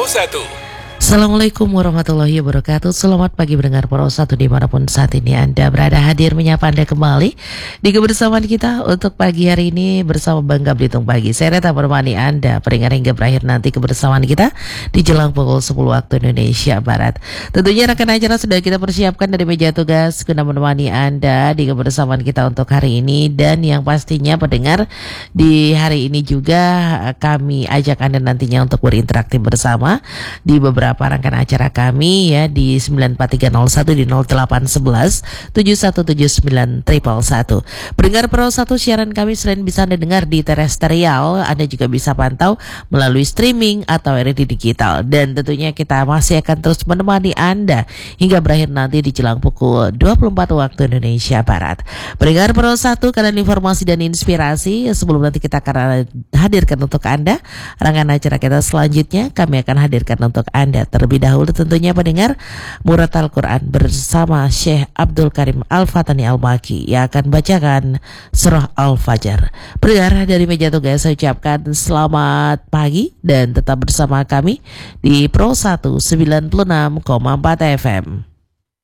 1. Assalamualaikum warahmatullahi wabarakatuh. Selamat pagi pendengar Pro 1 dimanapun saat ini Anda berada, hadir menyapa Anda kembali di kebersamaan kita untuk pagi hari ini bersama Bangga Belitung Pagi. Saya Reta menemani Anda peringat hingga berakhir nanti kebersamaan kita di jelang pukul 10 waktu Indonesia Barat. Tentunya rekan acara sudah kita persiapkan dari meja tugas guna menemani Anda di kebersamaan kita untuk hari ini, dan yang pastinya pendengar di hari ini juga kami ajak Anda nantinya untuk berinteraksi bersama di beberapa rangkaian acara kami ya di 94301 di 0811 7179 111. Pendengar Pro 1, siaran kami selain bisa Anda dengar di terestrial, Anda juga bisa pantau melalui streaming atau RRD digital, dan tentunya kita masih akan terus menemani Anda hingga berakhir nanti di jelang pukul 24 waktu Indonesia Barat. Pendengar Pro 1, kalian informasi dan inspirasi sebelum nanti kita akan hadirkan untuk Anda rangkaian acara kita selanjutnya. Kami akan hadirkan untuk Anda terlebih dahulu tentunya pendengar Murat Al-Quran bersama Syekh Abdul Karim Al-Fatani Al-Maki yang akan bacakan surah Al-Fajr. Pendengar dari meja tugas saya ucapkan selamat pagi dan tetap bersama kami di Pro 1 96,4 FM.